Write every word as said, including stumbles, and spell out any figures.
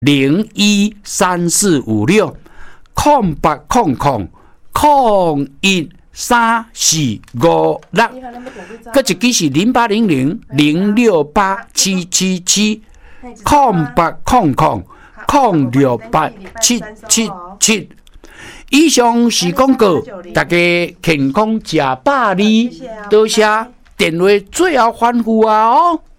零一三四五六空八空空空一三四五六，搁一支是零八零零零六八七七七空八空空空六八七七七。以上是广告，大家健康吃百里，多谢电话最后吩咐啊哦。